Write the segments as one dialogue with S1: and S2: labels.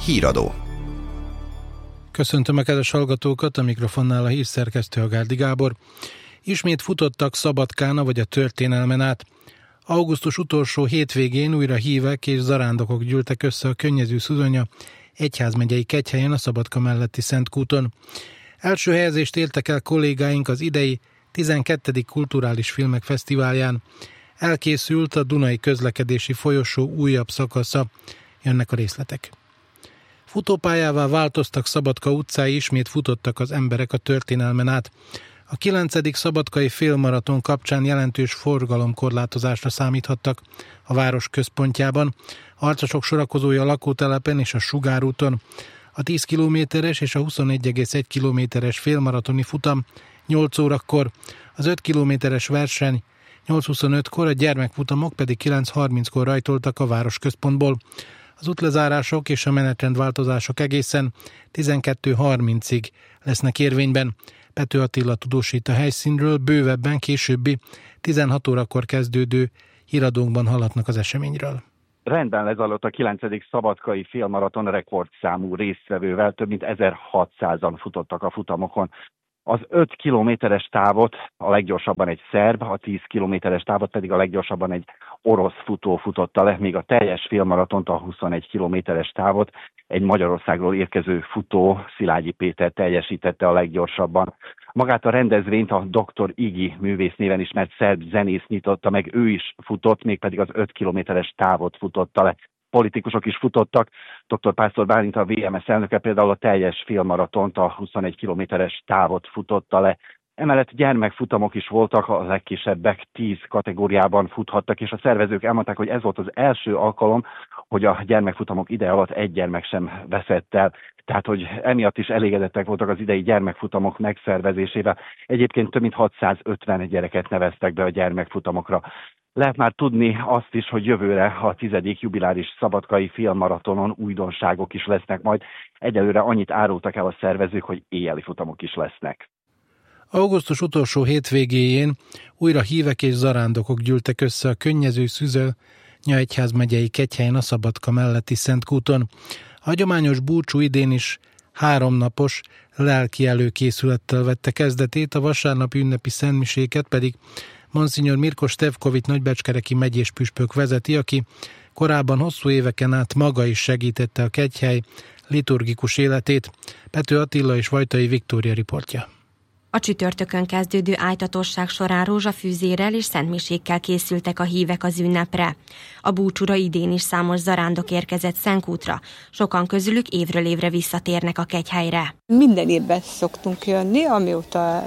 S1: Híradó.
S2: Köszöntöm a kedves hallgatókat, a mikrofonnál a hírszerkesztő Gárdi Gábor. Ismét futottak Szabadkán, vagy a történelmen át. Augusztus utolsó hétvégén újra hívek és zarándokok gyűltek össze a Könnyező Szuzonya egyházmegyei Kegyhelyen a Szabadka melletti Szentkúton. Első helyezést értek el kollégáink az idei 12. Kulturális Filmek Fesztiválján. Elkészült a Dunai közlekedési folyosó újabb szakasza. Jönnek a részletek. Futópályává változtak Szabadka utcái, ismét futottak az emberek a történelmen át. A 9. szabadkai félmaraton kapcsán jelentős forgalomkorlátozásra számíthattak a város központjában. Harcosok sorakozója a lakótelepen és a Sugár úton. A 10 kilométeres és a 21,1 kilométeres félmaratoni futam 8 órakor, az 5 kilométeres verseny 8:25-kor, a gyermekfutamok pedig 9:30-kor rajtoltak a városközpontból. Az útlezárások és a menetrendváltozások egészen 12:30-ig lesznek érvényben. Pető Attila tudósít a helyszínről, bővebben későbbi 16 órakor kezdődő híradónkban hallhatnak az eseményről.
S3: Rendben lezajlott a 9. szabadkai félmaraton rekordszámú résztvevővel, több mint 1600-an futottak a futamokon. Az 5 kilométeres távot a leggyorsabban egy szerb, a 10 kilométeres távot pedig a leggyorsabban egy orosz futó futotta le, míg a teljes félmaratont, a 21 kilométeres távot egy Magyarországról érkező futó, Szilágyi Péter teljesítette a leggyorsabban. Magát a rendezvényt a Dr. Iggy művész néven ismert szerb zenész nyitotta meg, ő is futott, mégpedig az 5 kilométeres távot futotta le. Politikusok is futottak, dr. Pásztor Bálint, a VMS elnöke például a teljes félmaratont, a 21 kilométeres távot futotta le. Emellett gyermekfutamok is voltak, a legkisebbek 10 kategóriában futhattak, és a szervezők elmondták, hogy ez volt az első alkalom, hogy a gyermekfutamok ideje alatt egy gyermek sem veszett el. Tehát, hogy emiatt is elégedettek voltak az idei gyermekfutamok megszervezésével. Egyébként több mint 650 gyereket neveztek be a gyermekfutamokra. Lehet már tudni azt is, hogy jövőre a 10. jubiláris szabadkai félmaratonon újdonságok is lesznek majd. Egyelőre annyit árultak el a szervezők, hogy éjjeli futamok is lesznek.
S2: Augusztus utolsó hétvégéjén újra hívek és zarándokok gyűltek össze a Könnyező Szuzonya egyházmegyei Kegyhelyen a Szabadka melletti Szentkúton. A hagyományos búcsú idén is 3 napos lelki előkészülettel vette kezdetét, a vasárnapi ünnepi szentmiséket pedig Monsignor Mirko Stefkovics nagybecskereki megyés püspök vezeti, aki korábban hosszú éveken át maga is segítette a Kegyhely liturgikus életét. Pető Attila és Vajtai Viktória riportja.
S4: A csütörtökön kezdődő ájtatosság során rózsafűzérrel és szentmisékkel készültek a hívek az ünnepre. A búcsúra idén is számos zarándok érkezett Szentkútra, sokan közülük évről évre visszatérnek a Kegyhelyre.
S5: Minden évben szoktunk jönni, amióta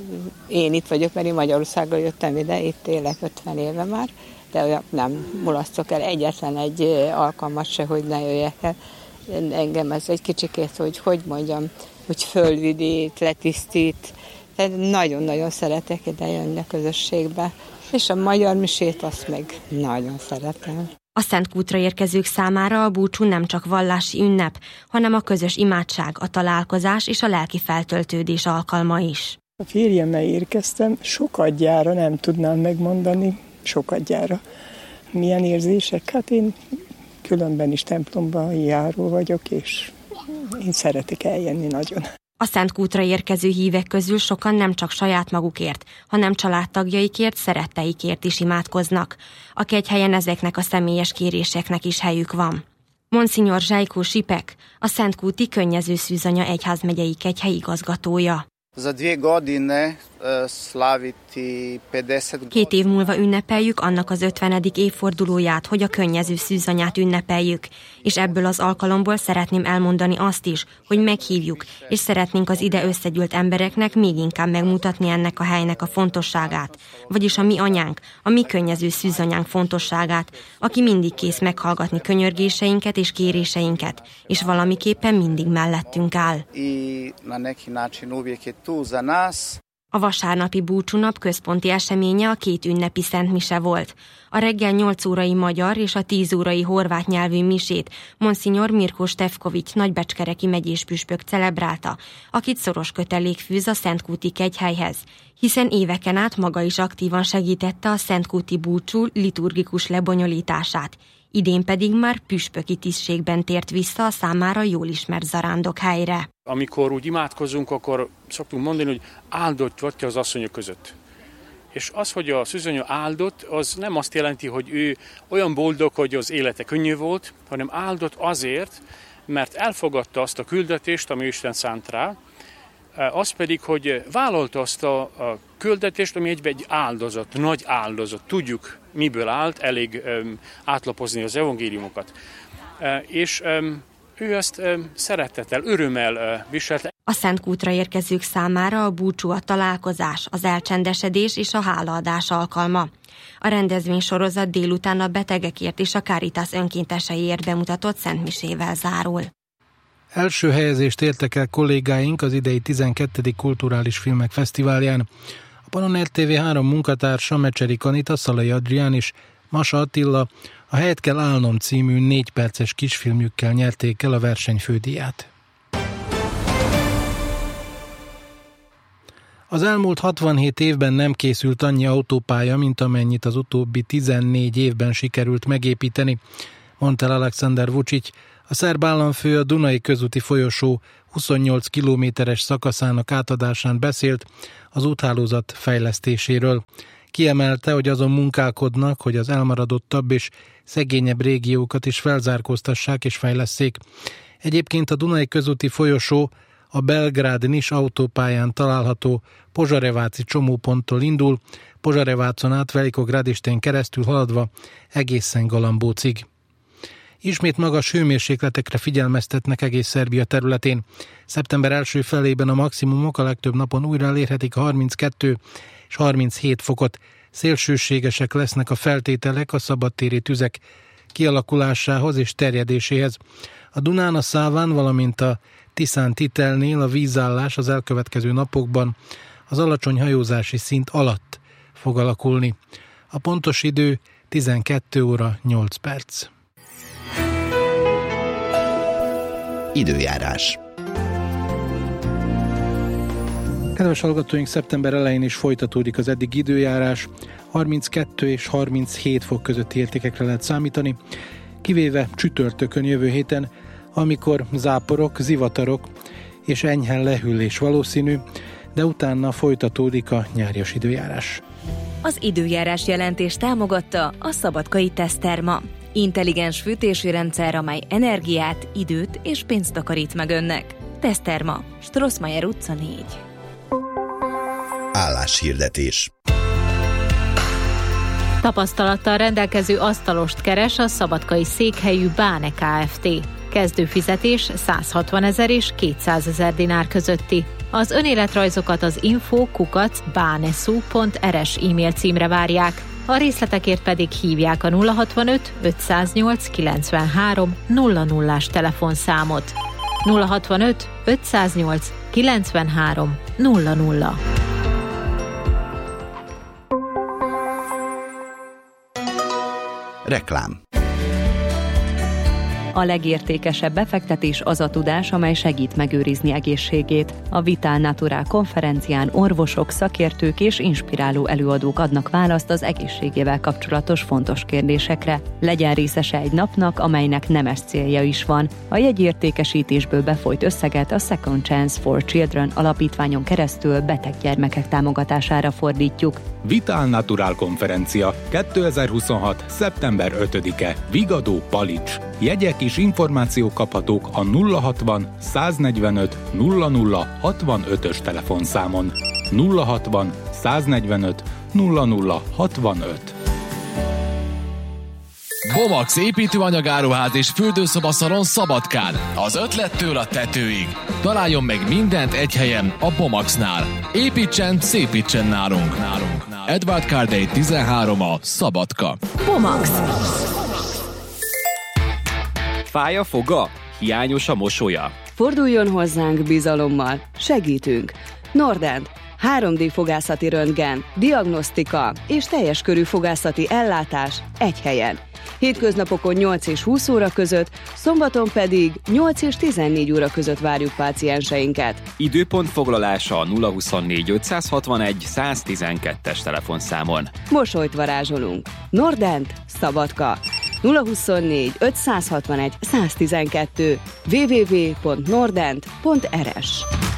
S5: én itt vagyok, mert én Magyarországról jöttem ide, itt élek 50 éve már, de nem mulasztok el egyetlen egy alkalmat se, hogy ne jöjjek el. Engem ez egy kicsikét, hogy mondjam, hogy fölvidít, letisztít. Tehát nagyon-nagyon szeretek ide jönni a közösségbe. És a magyar misét azt meg nagyon szeretem.
S4: A Szentkútra érkezők számára a búcsú nem csak vallási ünnep, hanem a közös imádság, a találkozás és a lelki feltöltődés alkalma is.
S6: A férjemmel érkeztem, sokadjára nem tudnám megmondani, sokadjára. Milyen érzések? Hát én különben is templomban járó vagyok, és én szeretek eljönni nagyon.
S4: A Szentkútra érkező hívek közül sokan nem csak saját magukért, hanem családtagjaikért, szeretteikért is imádkoznak. A Kegyhelyen ezeknek a személyes kéréseknek is helyük van. Monsignor Zsajkó Sipek, a Szentkúti Könnyező Szuzonya egyházmegyei Kegyhely igazgatója. 2 év múlva ünnepeljük annak az 50. évfordulóját, hogy a Könnyező Szűzanyát ünnepeljük, és ebből az alkalomból szeretném elmondani azt is, hogy meghívjuk, és szeretnénk az ide összegyűlt embereknek még inkább megmutatni ennek a helynek a fontosságát, vagyis a mi anyánk, a mi Könnyező Szűzanyánk fontosságát, aki mindig kész meghallgatni könyörgéseinket és kéréseinket, és valamiképpen mindig mellettünk áll. A vasárnapi búcsúnap központi eseménye a 2 ünnepi szentmise volt. A reggel 8 órai magyar és a 10 órai horvát nyelvű misét Monsignor Mirko Stefkovics nagybecskereki megyés püspök celebrálta, akit szoros kötelék fűz a Szentkúti Kegyhelyhez, hiszen éveken át maga is aktívan segítette a Szentkúti búcsú liturgikus lebonyolítását. Idén pedig már püspöki tisztségben tért vissza a számára jól ismert zarándokhelyre.
S1: Amikor úgy imádkozunk, akkor szoktunk mondani, hogy áldott vagy te az asszonyok között. És az, hogy a szűzanya áldott, az nem azt jelenti, hogy ő olyan boldog, hogy az élete könnyű volt, hanem áldott azért, mert elfogadta azt a küldetést, ami Isten szánt rá, az pedig, hogy vállalta azt a küldetést, ami egy áldozat, nagy áldozat. Tudjuk, miből állt, elég átlapozni az evangéliumokat. És ő ezt szeretettel, örömmel viselte.
S4: A Szentkútra érkezők számára a búcsú, a találkozás, az elcsendesedés és a hálaadás alkalma. A rendezvénysorozat délután a betegekért és a Caritas önkénteseiért bemutatott szentmisével zárul.
S2: Első helyezést értek el kollégáink az idei 12. Kulturális Filmek Fesztiválján. A Pannon RTV 3 munkatársa, Mecseri Kanita, Szalai Adrián és Masa Attila a Helyet kell állnom című 4 perces kisfilmjükkel nyerték el a verseny fődíját. Az elmúlt 67 évben nem készült annyi autópálya, mint amennyit az utóbbi 14 évben sikerült megépíteni, mondta el Alexander Vučić, a szerb államfő a Dunai közúti folyosó 28 kilométeres szakaszának átadásán beszélt az úthálózat fejlesztéséről. Kiemelte, hogy azon munkálkodnak, hogy az elmaradottabb és szegényebb régiókat is felzárkóztassák és fejlesszék. Egyébként a Dunai közúti folyosó a Belgrád-Nis autópályán található Pozsareváci csomóponttól indul, Pozsarevácon át Velikogradistén keresztül haladva egészen Galambócig. Ismét magas hőmérsékletekre figyelmeztetnek egész Szerbia területén. Szeptember első felében a maximumok a legtöbb napon újra elérhetik a 32 és 37 fokot. Szélsőségesek lesznek a feltételek a szabadtéri tüzek kialakulásához és terjedéséhez. A Dunán, a Száván, valamint a Tiszán-Titelnél a vízállás az elkövetkező napokban az alacsony hajózási szint alatt fog alakulni. A pontos idő 12 óra 8 perc.
S7: Időjárás.
S2: Kedves hallgatóink, szeptember elején is folytatódik az eddig időjárás. 32 és 37 fok közötti értékekre lehet számítani, kivéve csütörtökön jövő héten, amikor záporok, zivatarok és enyhe lehűlés valószínű, de utána folytatódik a nyárias időjárás.
S8: Az időjárás jelentés támogatta a Szabadkai Teszterma. Intelligens fűtési rendszer, amely energiát, időt és pénzt takarít meg önnek. Teszterma, Strossmayer utca 4.
S7: Álláshirdetés.
S9: Tapasztalattal rendelkező asztalost keres a szabadkai székhelyű Báne Kft. Kezdőfizetés 160 000 és 200 000 dinár közötti. Az önéletrajzokat az info@banesu.rs e-mail címre várják. A részletekért pedig hívják a 065 508 93 00-ás telefonszámot. 065 508 93 00.
S7: Reklám.
S10: A legértékesebb befektetés az a tudás, amely segít megőrizni egészségét. A Vital Natural konferencián orvosok, szakértők és inspiráló előadók adnak választ az egészségével kapcsolatos fontos kérdésekre. Legyen részese egy napnak, amelynek nemes célja is van. A jegyértékesítésből befolyt összeget a Second Chance for Children alapítványon keresztül beteg gyermekek támogatására fordítjuk.
S11: Vital Natural konferencia 2026. szeptember 5-e. Vigadó, Palics. Jegyek és információk kaphatók a 060 145 00 65-ös telefonszámon. 060 145 00 65.
S12: Bomax építőanyagáruház és fürdőszobaszalon Szabadkán. Az ötlettől a tetőig. Találjon meg mindent egy helyen a Bomaxnál. Építsen, szépítsen nálunk. Edward Cardey 13 a Szabadka.
S8: Bomax.
S13: Fáj a foga? Hiányos a mosolya?
S10: Forduljon hozzánk bizalommal. Segítünk. Nordent. 3D fogászati röntgen, diagnosztika és teljes körű fogászati ellátás egy helyen. Hétköznapokon 8 és 20 óra között, szombaton pedig 8 és 14 óra között várjuk pácienseinket.
S13: Időpont foglalása a 024 561 112-es telefonszámon.
S10: Mosolyt varázsolunk. Nordent, Szabadka.
S7: 024 561 112 www.nordent.rs